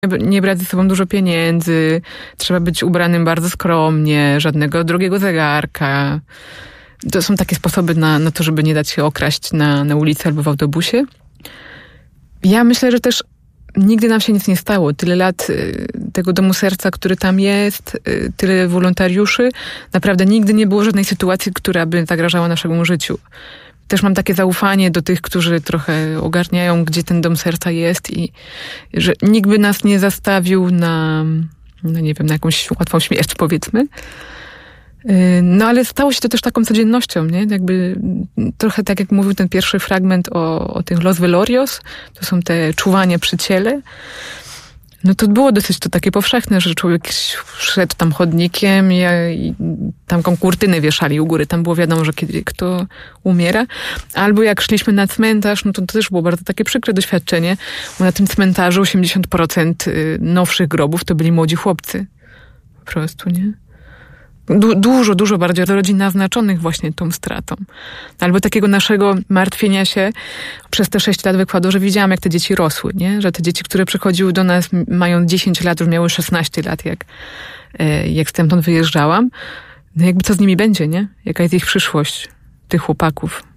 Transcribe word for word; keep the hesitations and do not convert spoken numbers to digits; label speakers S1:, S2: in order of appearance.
S1: Nie brać ze sobą dużo pieniędzy, trzeba być ubranym bardzo skromnie, żadnego drogiego zegarka. To są takie sposoby na, na to, żeby nie dać się okraść na, na ulicy albo w autobusie. Ja myślę, że też nigdy nam się nic nie stało. Tyle lat y, tego Domu Serca, który tam jest, y, tyle wolontariuszy. Naprawdę nigdy nie było żadnej sytuacji, która by zagrażała naszemu życiu. Też mam takie zaufanie do tych, którzy trochę ogarniają, gdzie ten Dom Serca jest i że nikt by nas nie zastawił na, no nie wiem, na jakąś łatwą śmierć, powiedzmy. No ale stało się to też taką codziennością, nie? Jakby trochę tak jak mówił ten pierwszy fragment o, o tych Los Velorios, to są te czuwania przy ciele. No to było dosyć to takie powszechne, że człowiek szedł tam chodnikiem i, i tam kurtyny wieszali u góry. Tam było wiadomo, że kiedy kto umiera. Albo jak szliśmy na cmentarz, no to, to też było bardzo takie przykre doświadczenie, bo na tym cmentarzu osiemdziesiąt procent nowszych grobów to byli młodzi chłopcy. Po prostu, nie? Du- dużo, dużo bardziej rodzin naznaczonych właśnie tą stratą. Albo takiego naszego martwienia się. Przez te sześć lat w Ekwadorze widziałam, jak te dzieci rosły, nie? Że te dzieci, które przychodziły do nas mają dziesięć lat, już miały szesnaście lat, jak, jak stamtąd wyjeżdżałam. No jakby co z nimi będzie, nie? Jaka jest ich przyszłość, tych chłopaków.